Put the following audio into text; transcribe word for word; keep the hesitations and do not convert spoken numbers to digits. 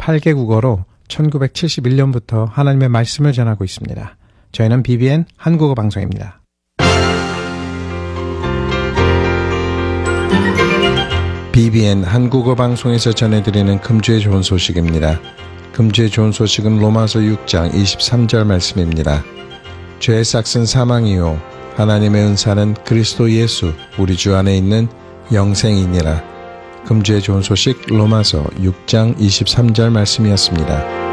이십팔 개 국어로 천구백칠십일 년부터 하나님의 말씀을 전하고 있습니다. 저희는 비비엔 한국어 방송입니다. 비비엔 한국어 방송에서 전해드리는 금주의 좋은 소식입니다. 금주의 좋은 소식은 로마서 육 장 이십삼 절 말씀입니다. 죄의 삭은 사망이요 하나님의 은사는 그리스도 예수 우리 주 안에 있는 영생이니라. 금주의 좋은 소식 로마서 육 장 이십삼 절 말씀이었습니다.